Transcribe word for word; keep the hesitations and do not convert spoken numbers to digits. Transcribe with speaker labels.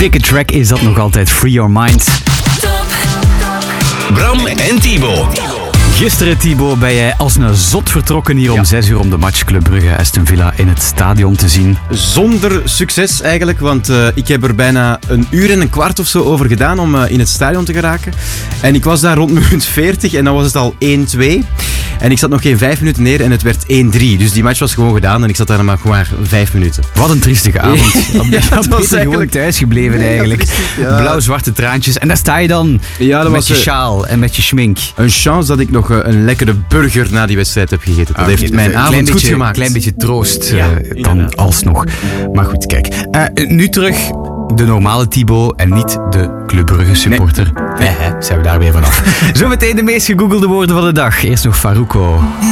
Speaker 1: Dikke track is dat nog altijd, Free Your Mind.
Speaker 2: Bram en Thibaut.
Speaker 1: Gisteren, Thibaut, ben jij als een zot vertrokken hier om ja. zes uur om de match Club Brugge-Aston Villa in het stadion te zien.
Speaker 3: Zonder succes eigenlijk, want uh, ik heb er bijna een uur en een kwart of zo over gedaan om uh, in het stadion te geraken. En ik was daar rond minuut veertig en dan was het al één twee. En ik zat nog geen vijf minuten neer en het werd één drie. Dus die match was gewoon gedaan en ik zat daar maar gewoon vijf minuten.
Speaker 1: Wat een triestige avond.
Speaker 3: Ja, dat was
Speaker 1: eigenlijk... gewoon thuis gebleven nee, eigenlijk. Ja. Blauw-zwarte traantjes. En daar sta je dan ja, dat met was, je sjaal en met je schmink.
Speaker 3: Een chance dat ik nog uh, een lekkere burger na die wedstrijd heb gegeten. Dat ah, heeft mijn avond goed
Speaker 1: beetje,
Speaker 3: gemaakt.
Speaker 1: Een klein beetje troost uh, ja, dan ja. alsnog. Maar goed, kijk. Uh, nu terug de normale Thibaut en niet de Club Brugge supporter. Nee, nee, zijn we daar weer vanaf. Zometeen de meest gegoogelde woorden van de dag. Eerst nog Faruko.